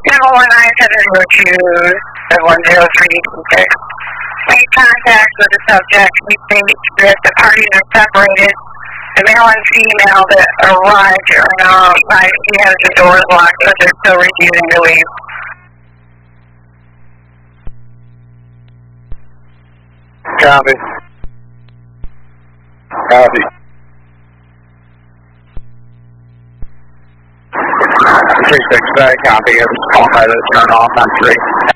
719-702-10326. Made contact with the subject. We think that the parties are separated. The male and female that arrived are now outside. He has the doors locked, but they're still refusing to leave. Copy. Copy. 36, copy. Call pilot, turn off on 3.